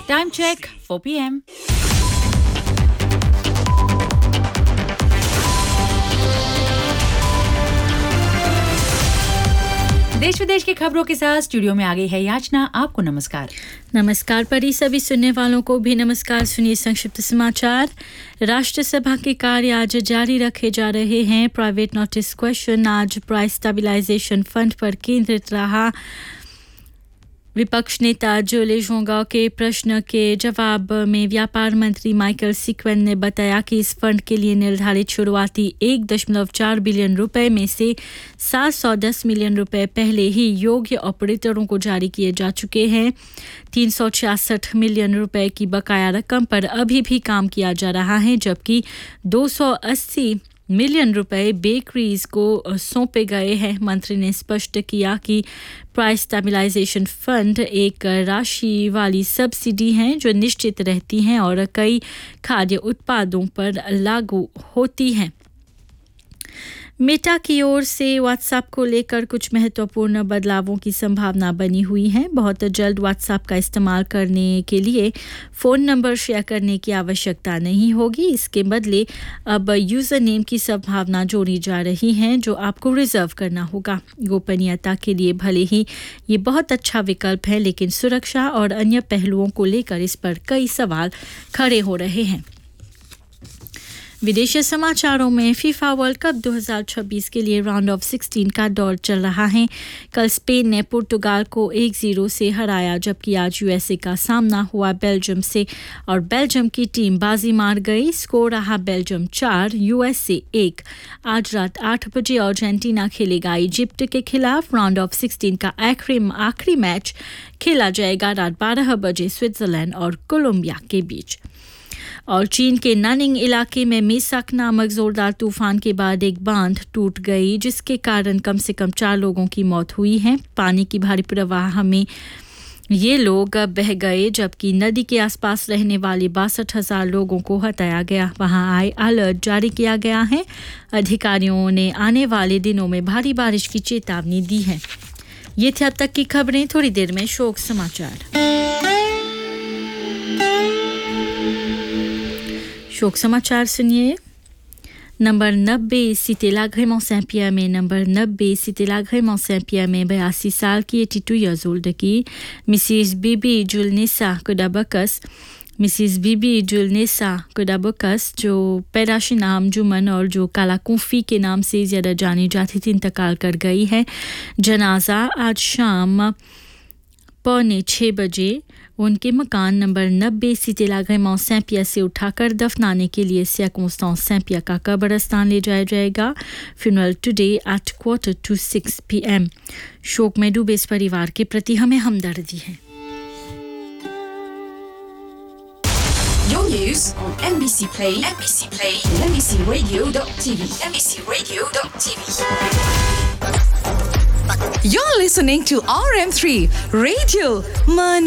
Time check 4 p.m. देश विदेश की खबरों के साथ स्टूडियो में आ गई है याचना। आपको नमस्कार। नमस्कार परी, सभी सुनने वालों को भी नमस्कार। सुनिए संक्षिप्त समाचार। राष्ट्रसभा के कार्य आज जारी रखे जा रहे हैं। प्राइवेट नोटिस क्वेश्चन आज प्राइस स्टेबलाइजेशन फंड पर केंद्रित रहा। विपक्ष नेता जोले जोंगा के प्रश्न के जवाब में व्यापार मंत्री माइकल सीक्वेन ने बताया कि इस फंड के लिए निर्धारित शुरुआती 1.4 बिलियन रुपए में से 710 मिलियन रुपए पहले ही योग्य ऑपरेटरों को जारी किए जा चुके हैं। 366 मिलियन रुपए की बकाया रकम पर अभी भी काम किया जा रहा है, जबकि 280 मिलियन रुपए बेकरीज को सौंपे गए हैं। मंत्री ने स्पष्ट किया कि प्राइस स्टेबलाइजेशन फंड एक राशि वाली सब्सिडी है जो निश्चित रहती हैं और कई खाद्य उत्पादों पर लागू होती हैं। मेटा की ओर से व्हाट्सएप को लेकर कुछ महत्वपूर्ण बदलावों की संभावना बनी हुई है। बहुत जल्द व्हाट्सएप का इस्तेमाल करने के लिए फ़ोन नंबर शेयर करने की आवश्यकता नहीं होगी। इसके बदले अब यूज़र नेम की संभावना जोड़ी जा रही है जो आपको रिजर्व करना होगा। गोपनीयता के लिए भले ही ये बहुत अच्छा विकल्प है, लेकिन सुरक्षा और अन्य पहलुओं को लेकर इस पर कई सवाल खड़े हो रहे हैं। विदेशी समाचारों में फीफा वर्ल्ड कप 2026 के लिए राउंड ऑफ 16 का दौर चल रहा है। कल स्पेन ने पुर्तगाल को 1-0 से हराया, जबकि आज यूएसए का सामना हुआ बेल्जियम से और बेल्जियम की टीम बाजी मार गई। स्कोर रहा बेल्जियम 4 यूएसए 1। आज रात 8 बजे अर्जेंटीना खेलेगा इजिप्ट के खिलाफ। राउंड ऑफ 16 का आखिरी मैच खेला जाएगा रात 12 बजे स्विट्जरलैंड और कोलंबिया के बीच। और चीन के नानिंग इलाके में मेसाक नामक जोरदार तूफान के बाद एक बांध टूट गई, जिसके कारण कम से कम 4 लोगों की मौत हुई है। पानी की भारी प्रवाह में ये लोग बह गए, जबकि नदी के आसपास रहने वाले 62,000 लोगों को हटाया गया। वहां हाई अलर्ट जारी किया गया है। अधिकारियों ने आने वाले दिनों में भारी बारिश की चेतावनी दी है। ये थी अब तक की खबरें। थोड़ी देर में शोक समाचार। शोक समाचार सुनिए। नंबर 90 सिटी लाग्रेमont Saint-Pierre में 90 सिटी लाग्रेमont Saint-Pierre में 82 साल की 82 ईयर्स ओल्ड की मिसिस बीबी जुलनेसा कोडाबकस कोडाबकस जो पैदाशी नाम जुमन और जो काला कुंफी के नाम से ज़्यादा जानी जाती थी, इंतकाल कर गई है। जनाजा आज शाम 5:45 बजे उनके मकान नंबर 90 सिटी लाग्रेमont Saint-Pierre से उठाकर दफनाने के लिए circonstance Saint-Pierre का कब्रिस्तान ले जाया जाएगा। Funeral today at 5:45 PM। शोक में डूबे इस परिवार के प्रति हमें हमदर्दी है। Your news on NBC Play, and NBCRadio.tv, NBCRadio.tv. You're listening to RM3 Radio Man